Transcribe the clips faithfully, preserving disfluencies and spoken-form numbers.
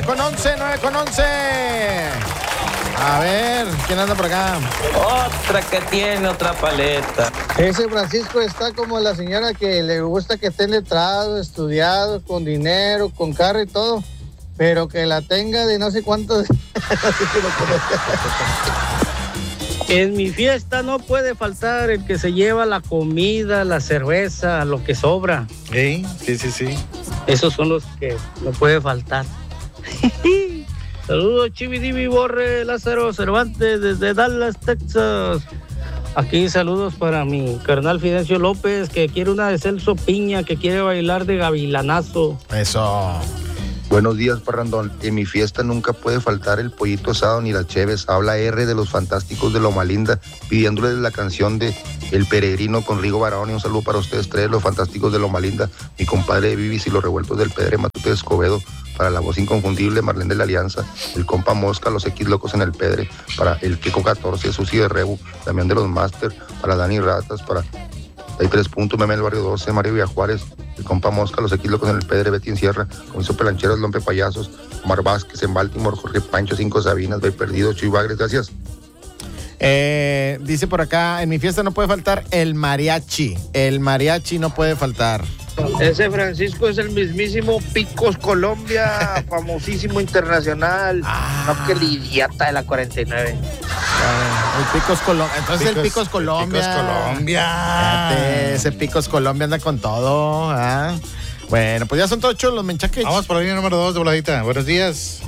con once, nueve con once. A ver, ¿quién anda por acá? Otra que tiene otra paleta. Ese Francisco está como la señora que le gusta que esté letrado, estudiado, con dinero, con carro y todo, pero que la tenga de no sé cuántos. En mi fiesta no puede faltar el que se lleva la comida, la cerveza, lo que sobra. ¿Eh? Sí, sí, sí. Esos son los que no puede faltar. Saludos, Chividivi Borre, Lázaro Cervantes, desde Dallas, Texas. Aquí saludos para mi carnal Fidencio López, que quiere una de Celso Piña, que quiere bailar de gavilanazo. Eso. Buenos días, parrandón. En mi fiesta nunca puede faltar el pollito asado ni las cheves. Habla R de los Fantásticos de Loma Linda, pidiéndoles la canción de El Peregrino con Rigo Barón. Y un saludo para ustedes tres, los Fantásticos de Loma Linda, mi compadre Vivis y los Revueltos del Pedre, Matute de Escobedo, para la voz inconfundible Marlene de la Alianza, el compa Mosca, los X Locos en el Pedre, para el Kiko catorce, Susi de Rebu, Damián de los Master, para Dani Ratas, para Hay tres puntos, Meme del Barrio doce, Mario Villajuárez, el compa Mosca, los X Locos en el Pedre, Betty en Sierra, Comiso Pelancheros, Lompe Payasos, Omar Vázquez en Baltimore, Jorge Pancho, Cinco Sabinas, Bay Perdido, Chuy Bagres, gracias. Eh, dice por acá, en mi fiesta no puede faltar el mariachi. El mariachi no puede faltar. Ese Francisco es el mismísimo Picos Colombia, famosísimo internacional. Ah. No, que el idiota de la cuarenta y nueve. Ah, el Picos Colombia. Entonces Picos, el Picos Colombia. Picos Colombia. Fíjate, ese Picos Colombia anda con todo. ¿Ah? Bueno, pues ya son todos los menchaques. Vamos por la línea número dos de voladita. Buenos días.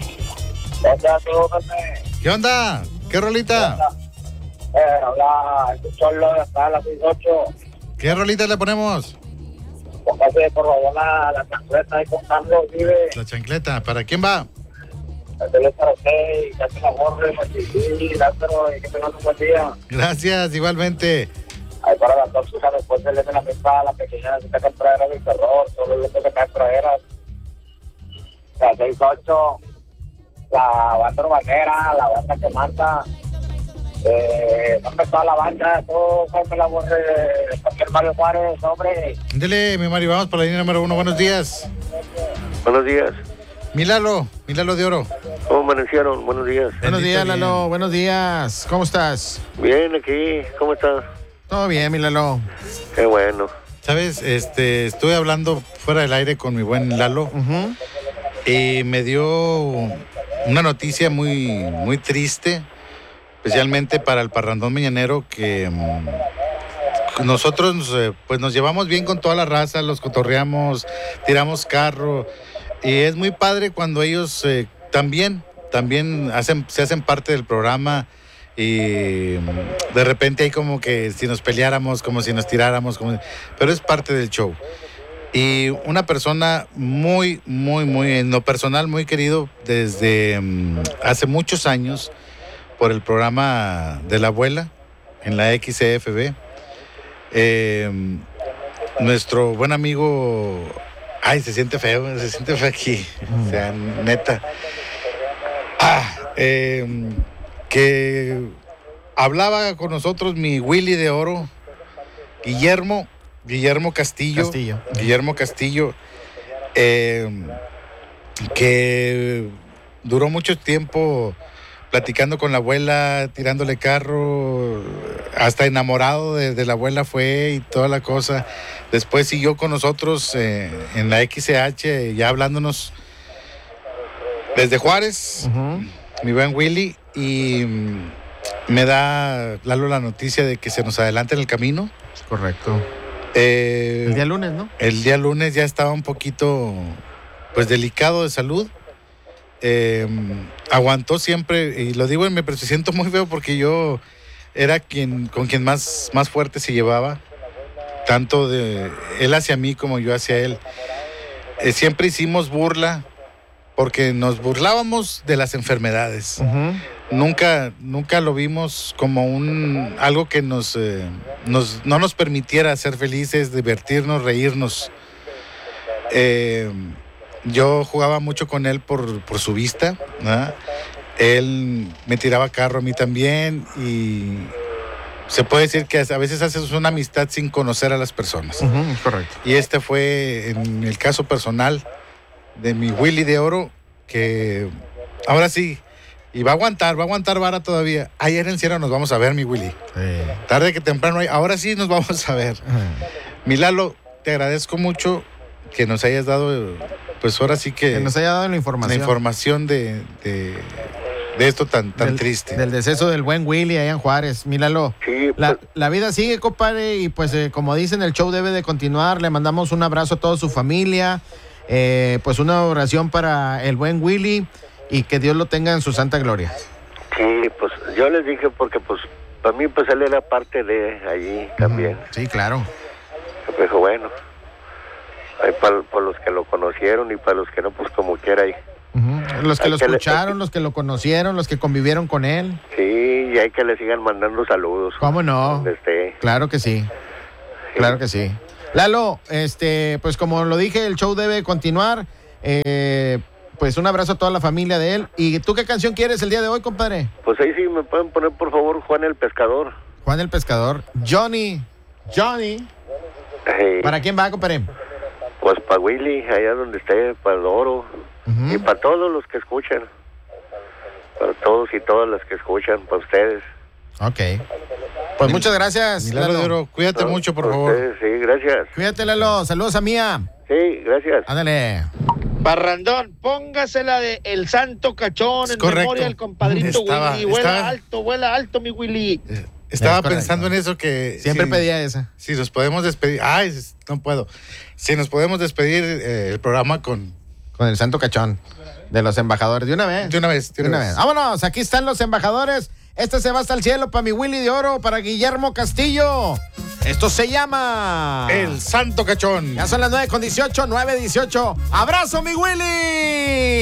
¿Qué onda? ¿Qué rolita? Eh, habla el cholo de hasta las seis ocho. ¿Qué rolita le ponemos? Póngase por favor la, la chancleta ahí con Carlos Vive. La chancleta. ¿Para quién va? El teléfono usted y que hace la borre, y Lázaro, y que tengan un buen día. Gracias, igualmente. Ahí para la tóxica, después se le den la pesada, la pequeña necesita que traer del terror, solo le toca que traeras. La seis ocho, la banda urbanera, la banda que manda. Eh, ¿dónde está la banda? Todo, ¿cómo la borre? El Mario Juárez, hombre. Dele, mi Mario, vamos por la línea número uno. Buenos días. Buenos días. Milalo, Milalo de Oro. ¿Cómo amanecieron? Buenos días. Buenos días, bien. Lalo. Buenos días. ¿Cómo estás? Bien, aquí. ¿Cómo está? Todo bien, mi Lalo. Qué bueno. Sabes, este, estuve hablando fuera del aire con mi buen Lalo Uh-huh. y me dio una noticia muy, muy triste, especialmente para el parrandón mañanero, que mm, nosotros eh, pues nos llevamos bien con toda la raza, los cotorreamos, tiramos carro, y es muy padre cuando ellos eh, también, también hacen, se hacen parte del programa, y mm, de repente hay como que si nos peleáramos, como si nos tiráramos, como, pero es parte del show. Y una persona muy, muy, muy, en lo personal, muy querido desde mm, hace muchos años, por el programa de la abuela en la X C F B. Eh, nuestro buen amigo, ay, se siente feo, se siente feo aquí, o sea, neta. Ah, eh, que hablaba con nosotros mi Willy de Oro, Guillermo, Guillermo Castillo. Castillo. Guillermo Castillo, eh, que duró mucho tiempo platicando con la abuela, tirándole carro, hasta enamorado de, de la abuela fue y toda la cosa. Después siguió con nosotros eh, en la X C H, ya hablándonos desde Juárez, Uh-huh. mi buen Willy, y mm, me da Lalo la noticia de que se nos adelanta en el camino. Correcto. Eh, El día lunes, ¿no? el día lunes ya estaba un poquito, pues, delicado de salud. Eh, aguantó siempre, y lo digo en mi pero siento muy feo porque yo era quien con quien más, más fuerte se llevaba, tanto de él hacia mí como yo hacia él. Eh, siempre hicimos burla porque nos burlábamos de las enfermedades. Uh-huh. Nunca, nunca lo vimos como un algo que nos, eh, nos no nos permitiera ser felices, divertirnos, reírnos. Eh, Yo jugaba mucho con él por, por su vista, ¿no? Él me tiraba carro a mí también, y se puede decir que a veces haces una amistad sin conocer a las personas. Uh-huh, correcto. Y este fue, en el caso personal de mi Willy de Oro, que ahora sí, y va a aguantar, va a aguantar vara todavía. Ayer en Sierra nos vamos a ver, mi Willy. Sí. Tarde que temprano, ahora sí nos vamos a ver. Mi Lalo, te agradezco mucho que nos hayas dado, pues ahora sí que... Que nos haya dado la información. La información de, de, de esto tan, tan del, triste. Del deceso del buen Willy allá en Juárez. Míralo. Sí, La, pues, la vida sigue, compadre, y pues eh, como dicen, el show debe de continuar. Le mandamos un abrazo a toda su familia. Eh, pues una oración para el buen Willy y que Dios lo tenga en su santa gloria. sí, pues yo les dije porque pues para mí pues él era parte de allí también. Sí, claro. Me dijo, bueno, hay para, para los que lo conocieron y para los que no, pues como quiera ahí. Uh-huh. Los que Hay lo que le- escucharon, los que lo conocieron, los que convivieron con él. Sí, y hay que le sigan mandando saludos. ¿Cómo no? Donde esté. Claro que sí. Claro que sí. Lalo, este, pues como lo dije, el show debe continuar. Eh, pues un abrazo a toda la familia de él. ¿Y tú qué canción quieres el día de hoy, compadre? Pues ahí sí me pueden poner por favor Juan el Pescador. Juan el Pescador. Johnny. Johnny. Eh, ¿Para quién va, compadre? Pues para Willy, allá donde esté, para el oro. Ujú. Y para todos los que escuchan. Para todos y todas las que escuchan, para ustedes. Ok. Pues muchas gracias, Mi Lalo Lalo. de Oro, cuídate No, mucho, por para favor. ustedes, sí, gracias. Cuídate, Lalo. Saludos a Mía. Sí, gracias. Ándale. Parrandón, póngasela de El Santo Cachón Es en correcto. memoria del compadrito Estaba- Willy. Vuela estaba- alto, vuela alto, mi Willy. Eh, Estaba Es correcto. pensando en eso que... Siempre si- pedía esa. Si nos podemos despedir... Ay, no puedo. Si nos podemos despedir eh, el programa con... Con el Santo Cachón de los embajadores. De una vez. De una vez, de De una una vez. vez. Vámonos, aquí están los embajadores. Este se va hasta el cielo para mi Willy de Oro, para Guillermo Castillo. Esto se llama... El Santo Cachón. Ya son las nueve con dieciocho, nueve dieciocho. ¡Abrazo, mi Willy!